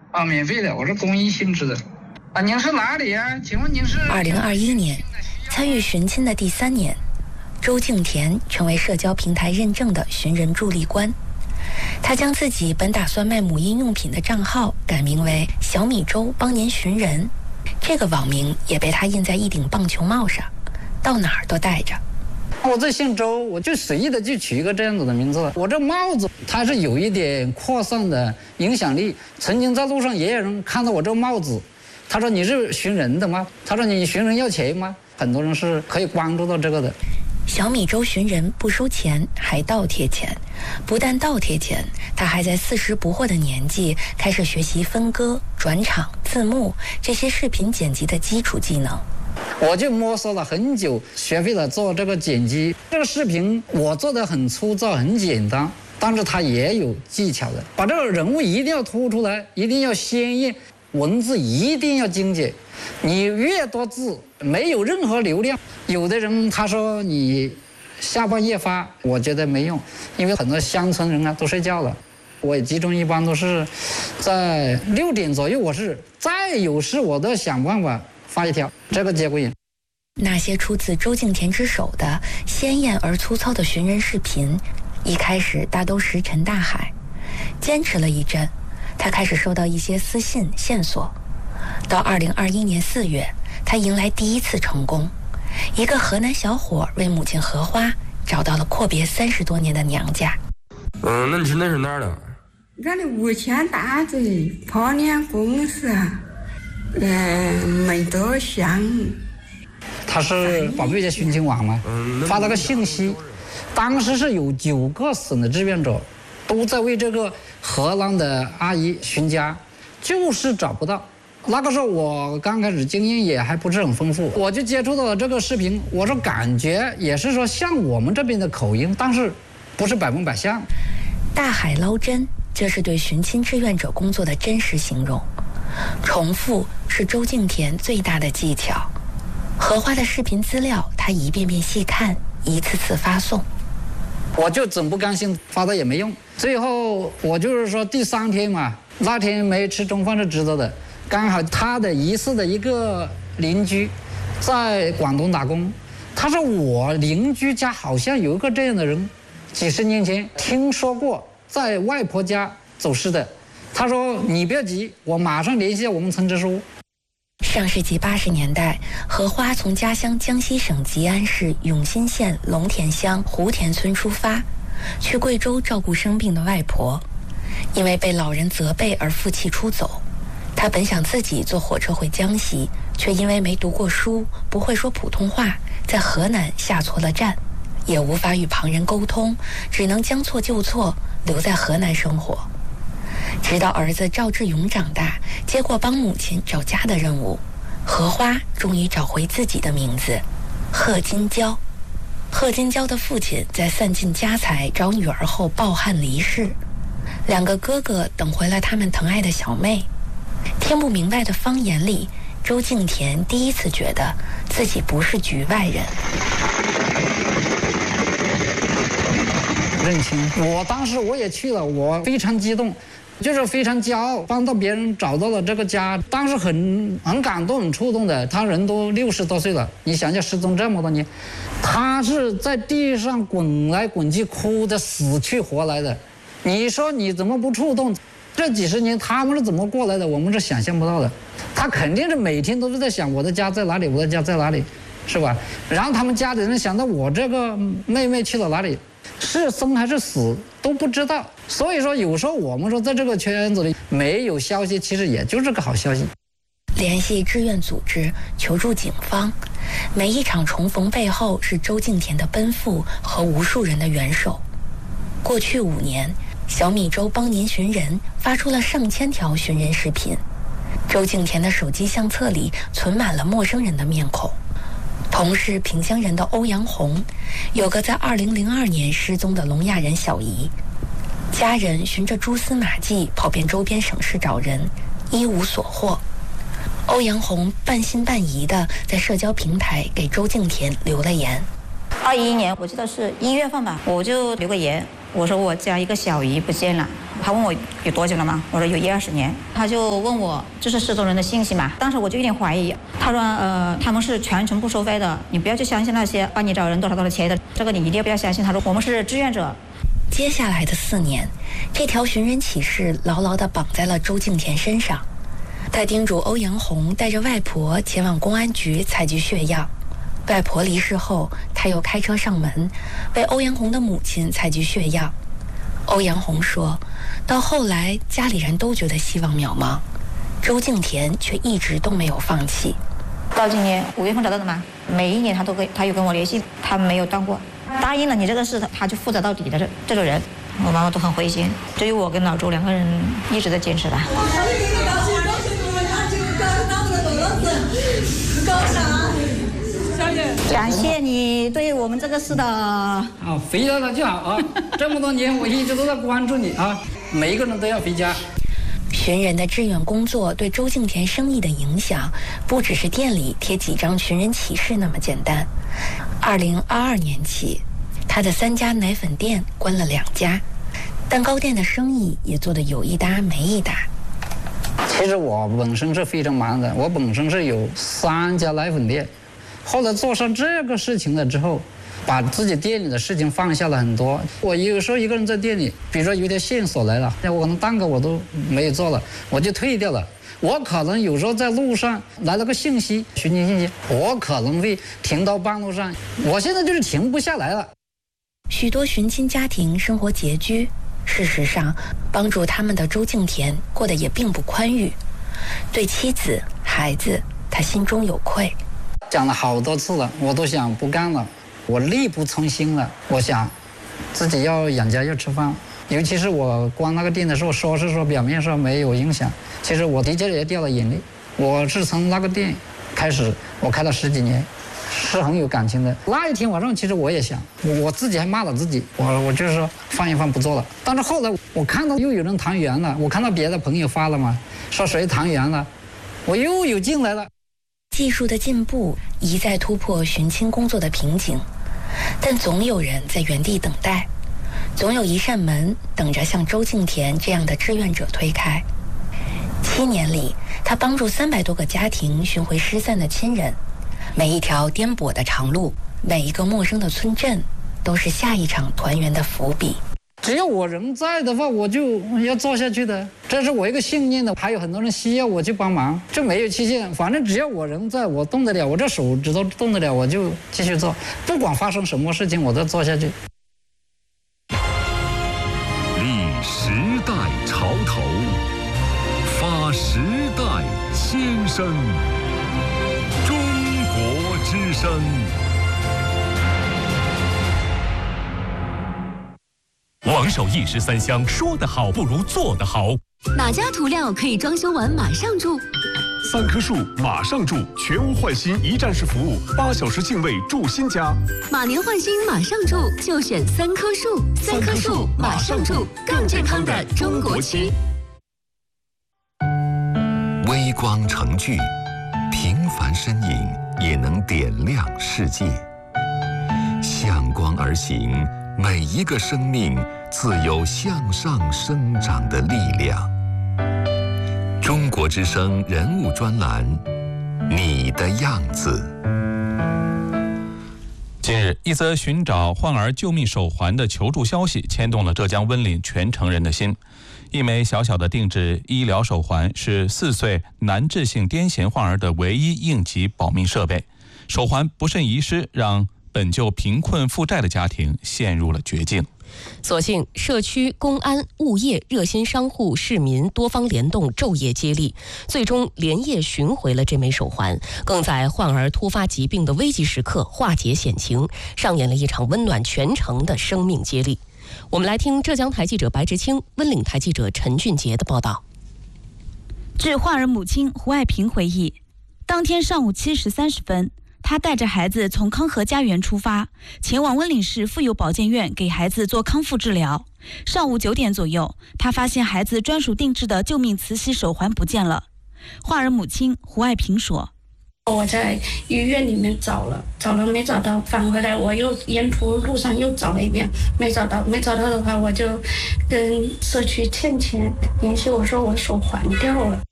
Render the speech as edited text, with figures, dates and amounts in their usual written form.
啊，免费的，我是公益性质的。啊，您是哪里呀？请问您是 ？2021年，参与寻亲的第3年，周敬田成为社交平台认证的寻人助力官。他将自己本打算卖母婴用品的账号改名为“小米周帮您寻人”，这个网名也被他印在一顶棒球帽上，到哪儿都带着。 我这姓周，我就随意的就取一个这样子的名字。我这帽子它是有一点扩散的影响力。曾经在路上也有人看到我这帽子，他说你是寻人的吗？他说你寻人要钱吗？很多人是可以关注到这个的。 小米周寻人不收钱，还倒贴钱。不但倒贴钱，他还在40不惑的年纪开始学习分割、转场、字幕这些视频剪辑的基础技能。 我就摸索了很久，学会了做这个剪辑。这个视频我做的很粗糙、很简单，但是它也有技巧的。把这个人物一定要突出来，一定要鲜艳，文字一定要精简。你越多字，没有任何流量。有的人他说你下半夜发，我觉得没用，因为很多乡村人啊都睡觉了。我也集中一般都是在6点左右，我是再有事我都要想办法发一条，这个节骨眼。 那些出自周敬田之手的鲜艳而粗糙的寻人视频，一开始大都石沉大海。坚持了一阵，他开始收到一些私信线索。到2021年4月，他迎来第一次成功。一个河南小伙为母亲荷花找到了阔别30多年的娘家。 那你是哪儿的？ 俺的无铅大嘴泡脸公司，没多像。 他是宝贝家寻亲网嘛，发了个信息，当时是有9个省的志愿者都在为这个荷兰的阿姨寻家，就是找不到。那个时候我刚开始经验也还不是很丰富，我就接触到了这个视频，我说感觉也是说像我们这边的口音，但是不是100%像。 大海捞针，这是对寻亲志愿者工作的真实形容。重复是周敬田最大的技巧。荷花的视频资料他一遍遍细看，一次次发送。 我就总不甘心发的也没用，最后我就是说第3天嘛，那天没吃中饭是知道的，刚好他的疑似的一个邻居在广东打工，他说我邻居家好像有一个这样的人，几十年前听说过在外婆家走失的。他说你不要急，我马上联系我们村支书。 上世纪80年代，荷花从家乡江西省吉安市永新县龙田乡湖田村出发，去贵州照顾生病的外婆。因为被老人责备而负气出走，他本想自己坐火车回江西，却因为没读过书，不会说普通话，在河南下错了站，也无法与旁人沟通，只能将错就错，留在河南生活。直到儿子赵志勇长大，接过帮母亲找家的任务，荷花终于找回自己的名字贺金娇。贺金娇的父亲在散尽家财找女儿后抱憾离世，2个哥哥等回了他们疼爱的小妹。听不明白的方言里，周敬田第一次觉得自己不是局外人。 认亲，我当时我也去了，我非常激动，就是非常骄傲，帮到别人找到了这个家，当时很感动、很触动的。他人都60多岁了，你想想失踪这么多年，他是在地上滚来滚去，哭得死去活来的。你说你怎么不触动？这几十年他们是怎么过来的？我们是想象不到的。他肯定是每天都是在想我的家在哪里，我的家在哪里，是吧？然后他们家里人想到我这个妹妹去了哪里，是生还是死都不知道。所以说有时候我们说在这个圈子里没有消息，其实也就是个好消息。 联系志愿组织，求助警方，每一场重逢背后是周敬田的奔赴和无数人的援手。过去5年，小米周帮您寻人发出了上千条寻人视频，周敬田的手机相册里存满了陌生人的面孔。同是萍乡人的欧阳红，有个在2002年失踪的聋哑人小姨，家人循着蛛丝马迹跑遍周边省市找人，一无所获。欧阳红半信半疑地在社交平台给周敬田留了言。 21年我记得是1月份吧，我就留个言， 我说我家一个小姨不见了，他问我有多久了吗？我说有10-20年。他就问我这是失踪人的信息嘛？当时我就有点怀疑。他说他们是全程不收费的，你不要去相信那些帮你找人多少钱的，这个你一定不要相信。他说我们是志愿者。 接下来的4年，这条寻人启事牢牢地绑在了周敬田身上。他叮嘱欧阳红带着外婆前往公安局采集血样。外婆离世后，他又开车上门，为欧阳红的母亲采集血样。欧阳红说，到后来家里人都觉得希望渺茫，周敬田却一直都没有放弃。 到今年5月份找到的嘛，每一年他有跟我联系，他没有断过。答应了你这个事，他就负责到底的这种人，我妈妈都很灰心。只有我跟老周2个人一直在坚持吧。感谢你对我们这个事的回家了就好啊！这么多年我一直都在关注你啊，每一个人都要回家。 寻人的志愿工作对周敬田生意的影响，不只是店里贴几张寻人启事那么简单。2022年起，他的3家奶粉店关了2家，蛋糕店的生意也做得有一搭没一搭。 其实我本身是非常忙的，我本身是有3家奶粉店，后来做上这个事情了之后，把自己店里的事情放下了很多。我有时候一个人在店里，比如说有条线索来了，我可能蛋糕我都没有做了，我就退掉了。我可能有时候在路上来了个信息，寻情信息，我可能会停到半路上，我现在就是停不下来了。 许多寻亲家庭生活拮据，事实上帮助他们的周敬田过得也并不宽裕，对妻子孩子他心中有愧。 讲了好多次了，我都想不干了，我力不从心了，我想自己要养家要吃饭。尤其是我关那个店的时候，说是说表面上没有影响，其实我的确也掉了眼泪。我是从那个店开始，我开了10几年，是很有感情的。那一天晚上，其实我也想，我自己还骂了自己，我就是说放一放不做了。但是后来我看到又有人谈圆了，我看到别的朋友发了嘛，说谁谈圆了，我又有劲来了。 技术的进步一再突破寻亲工作的瓶颈，但总有人在原地等待，总有一扇门等着像周敬田这样的志愿者推开。7年里，他帮助300多个家庭寻回失散的亲人。每一条颠簸的长路，每一个陌生的村镇，都是下一场团圆的伏笔。 只要我人在的话，我就要做下去的，这是我一个信念的。还有很多人需要我去帮忙，这没有期限，反正只要我人在，我动得了，我这手指头动得了，我就继续做，不管发生什么事情，我都做下去。 立时代潮头，发时代先声，中国之声。 王守义13香，说得好不如做得好。 哪家涂料可以装修完马上住 ？3棵树马上住，全屋换新一站式服务，8小时净位住新家。 马年换新马上住，就选3棵树。3棵树马上住，更健康的中国区。 微光成炬，平凡身影也能点亮世界。向光而行，每一个生命自有向上生长的力量。中国之声人物专栏，你的样子。 近日，一则寻找患儿救命手环的求助消息牵动了浙江温岭全城人的心。一枚小小的定制医疗手环是4岁难治性癫痫患儿的唯一应急保命设备。手环不慎遗失，让本就贫困负债的家庭陷入了绝境。 所幸社区、公安、物业、热心商户、市民多方联动，昼夜接力，最终连夜寻回了这枚手环，更在患儿突发疾病的危急时刻化解险情，上演了一场温暖全城的生命接力。我们来听浙江台记者白直清、温岭台记者陈俊杰的报道。 据患儿母亲胡爱萍回忆，当天上午7时30分，她带着孩子从康和家园出发，前往温岭市妇幼保健院给孩子做康复治疗。上午9点左右，她发现孩子专属定制的救命磁吸手环不见了。患儿母亲胡爱萍说：“ 我在医院里面找了没找到，返回来我又沿途路上又找了一遍，没找到的话，我就跟社区欠钱联系，我说我手还掉了。